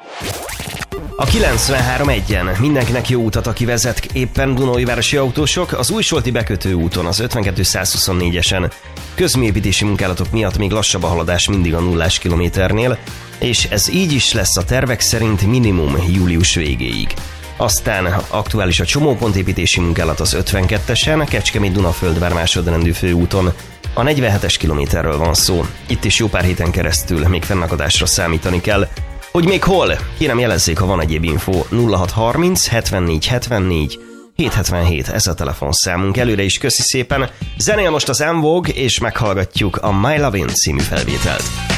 A 93.1-en mindenkinek jó utat, aki vezet éppen Dunaújvárosi autósok. Az Újsolti bekötő úton, az 52-124-esen közműépítési munkálatok miatt még lassabb a haladás mindig a 0 kilométernél, és ez így is lesz a tervek szerint minimum július végéig. Aztán aktuális a csomópontépítési munkálat az 52-esen, Kecskemét-Dunaföldvár másodrendű főúton. A 47-es kilométerről van szó. Itt is jó pár héten keresztül még fennakadásra számítani kell. Hogy még hol? Kérem jelezzék, ha van egyéb info. 0630 74 74 777, ez a telefonszámunk. Előre is köszi szépen. Zenél most az En Vogue, és meghallgatjuk a My Lovin' című felvételt.